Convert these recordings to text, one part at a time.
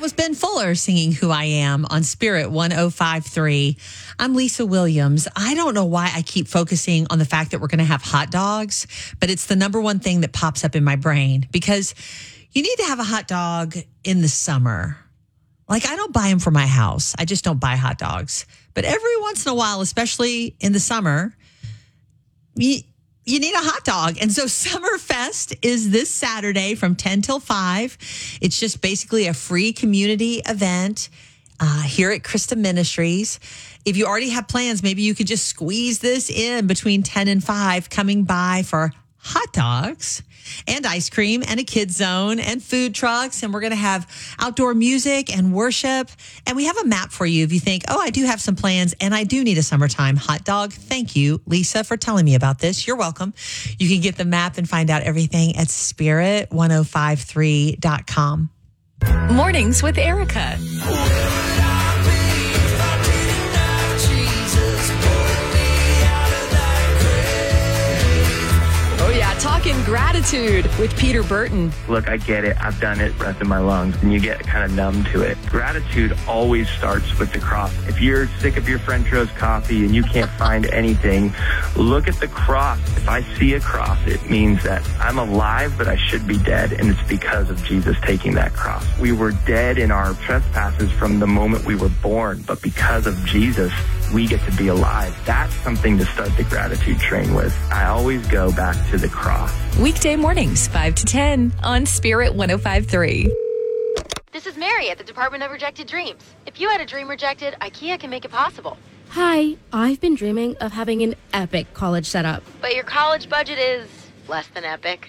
was Ben Fuller singing Who I Am on Spirit 105.3. I'm Lisa Williams. I don't know why I keep focusing on the fact that we're going to have hot dogs, but it's the number one thing that pops up in my brain because you need to have a hot dog in the summer. Like, I don't buy them for my house. I just don't buy hot dogs. But every once in a while, especially in the summer, you need a hot dog. And so Summerfest is this Saturday from 10 till 5. It's just basically a free community event here at Christa Ministries. If you already have plans, maybe you could just squeeze this in between 10 and 5, coming by for hot dogs and ice cream and a kids zone and food trucks. And we're going to have outdoor music and worship. And we have a map for you if you think, oh, I do have some plans and I do need a summertime hot dog. Thank you, Lisa, for telling me about this. You're welcome. You can get the map and find out everything at spirit1053.com. Mornings with Erica. Talking gratitude with Peter Burton. Look, I get it. I've done it, breath in my lungs, and you get kind of numb to it. Gratitude always starts with the cross. If you're sick of your French roast coffee and you can't find anything, look at the cross. If I see a cross, it means that I'm alive, but I should be dead, and it's because of Jesus taking that cross. We were dead in our trespasses from the moment we were born, but because of Jesus, we get to be alive. That's something to start the gratitude train with. I always go back to the cross. Weekday mornings, 5 to 10 on Spirit 105.3. This is Mary at the Department of Rejected Dreams. If you had a dream rejected, IKEA can make it possible. Hi, I've been dreaming of having an epic college setup. But your college budget is less than epic.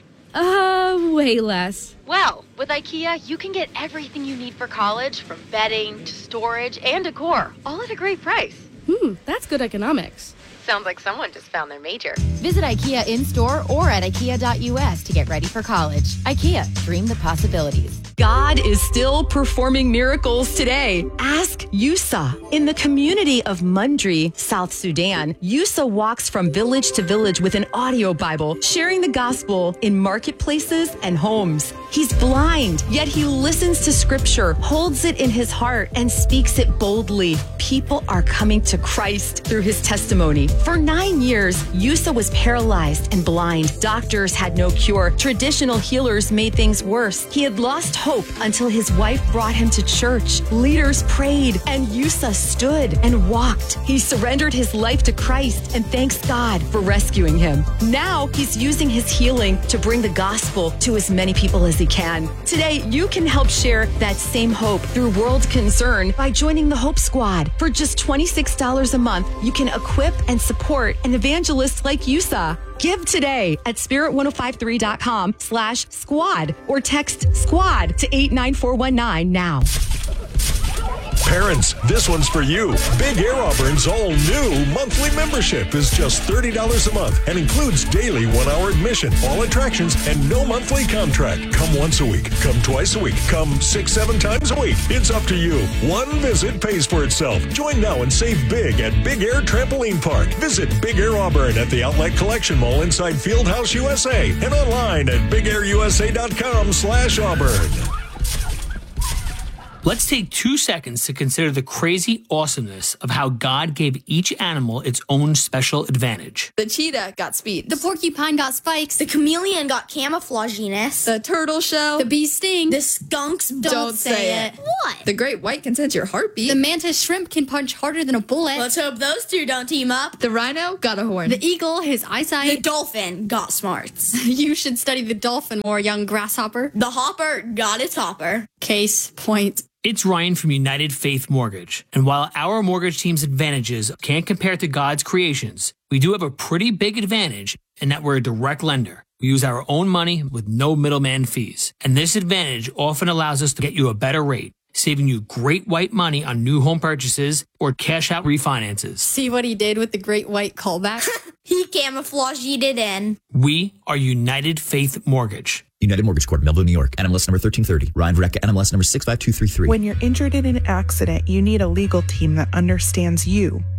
Way less. Well, with IKEA, you can get everything you need for college, from bedding to storage and decor, all at a great price. That's good economics. Sounds like someone just found their major. Visit IKEA in-store or at ikea.us to get ready for college. IKEA, dream the possibilities. God is still performing miracles today. Ask Yusa. In the community of Mundri, South Sudan, Yusa walks from village to village with an audio Bible, sharing the gospel in marketplaces and homes. He's blind, yet he listens to scripture, holds it in his heart, and speaks it boldly. People are coming to Christ through his testimony. For 9 years, Yusa was paralyzed and blind. Doctors had no cure. Traditional healers made things worse. He had lost hope until his wife brought him to church. Leaders prayed, and Yusa stood and walked. He surrendered his life to Christ and thanks God for rescuing him. Now he's using his healing to bring the gospel to as many people as he can. Today, you can help share that same hope through World Concern by joining the Hope Squad. For just $26 a month, you can equip and support an evangelist like Yusa. Give today at spirit1053.com/squad or text squad to 89419 now. Parents, this one's for you. Big Air Auburn's all-new monthly membership is just $30 a month and includes daily 1-hour admission, all attractions, and no monthly contract. Come once a week. Come twice a week. Come 6-7 times a week. It's up to you. One visit pays for itself. Join now and save big at Big Air Trampoline Park. Visit Big Air Auburn at the Outlet Collection Mall inside Fieldhouse USA and online at bigairusa.com/Auburn. Let's take 2 seconds to consider the crazy awesomeness of how God gave each animal its own special advantage. The cheetah got speed. The porcupine got spikes. The chameleon got camouflaginess. The turtle shell. The bee sting. The skunks don't say it. What? The great white can sense your heartbeat. The mantis shrimp can punch harder than a bullet. Let's hope those two don't team up. The rhino got a horn. The eagle, his eyesight. The dolphin got smarts. You should study the dolphin more, young grasshopper. The hopper got its hopper. Case point. It's Ryan from United Faith Mortgage. And while our mortgage team's advantages can't compare to God's creations, we do have a pretty big advantage in that we're a direct lender. We use our own money with no middleman fees. And this advantage often allows us to get you a better rate, saving you great white money on new home purchases or cash out refinances. See what he did with the great white callback? He camouflaged it in. We are United Faith Mortgage. United Mortgage Corp, Melville, New York. NMLS number 1330. Ryan Vreck, NMLS number 65233. When you're injured in an accident, you need a legal team that understands you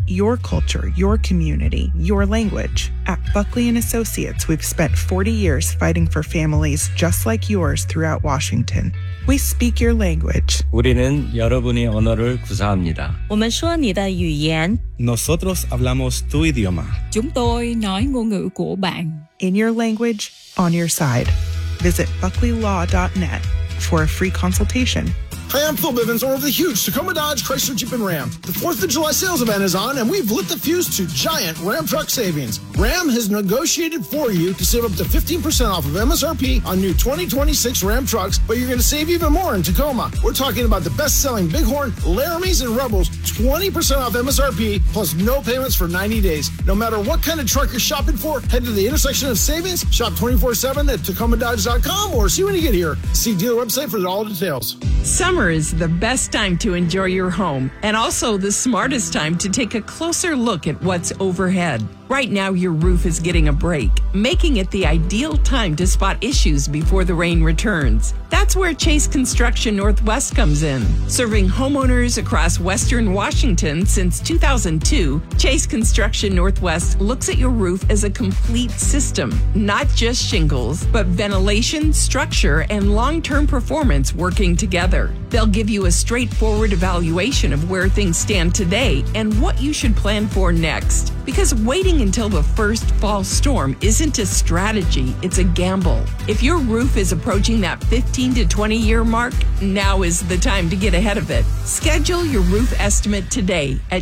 your culture, your community, your language. At Buckley & Associates, we've spent 40 years fighting for families just like yours throughout Washington. We speak your language. 우리는 여러분의 언어를 구사합니다. 我们说你的语言. Nosotros hablamos tu idioma. Chúng tôi nói ngôn ngữ của bạn. In your language, on your side. Visit buckleylaw.net for a free consultation. Hi, I'm Phil Bivens, owner of the huge Tacoma Dodge Chrysler Jeep and Ram. The 4th of July sales event is on, and we've lit the fuse to giant Ram truck savings. Ram has negotiated for you to save up to 15% off of MSRP on new 2026 Ram trucks, but you're going to save even more in Tacoma. We're talking about the best-selling Bighorn, Laramies, and Rebels, 20% off MSRP, plus no payments for 90 days. No matter what kind of truck you're shopping for, head to the intersection of savings, shop 24/7 at TacomaDodge.com, or see when you get here. See dealer website for all the details. Summer is the best time to enjoy your home and also the smartest time to take a closer look at what's overhead. Right now, your roof is getting a break, making it the ideal time to spot issues before the rain returns. That's where Chase Construction Northwest comes in. Serving homeowners across Western Washington since 2002, Chase Construction Northwest looks at your roof as a complete system, not just shingles, but ventilation, structure, and long-term performance working together. They'll give you a straightforward evaluation of where things stand today and what you should plan for next. Because waiting until the first fall storm isn't a strategy, it's a gamble. If your roof is approaching that 15 to 20 year mark, now is the time to get ahead of it. Schedule your roof estimate today at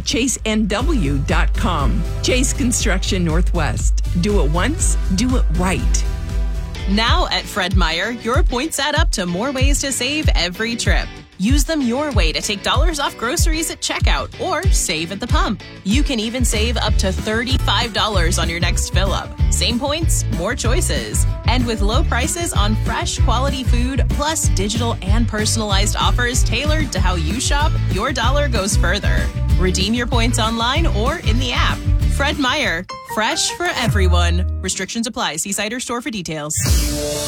chasenw.com. Chase Construction Northwest. Do it once, do it right. Now at Fred Meyer, your points add up to more ways to save every trip. Use them your way to take dollars off groceries at checkout or save at the pump. You can even save up to $35 on your next fill up. Same points, more choices. And with low prices on fresh, quality food, plus digital and personalized offers tailored to how you shop, your dollar goes further. Redeem your points online or in the app. Fred Meyer, fresh for everyone. Restrictions apply. See site or store for details.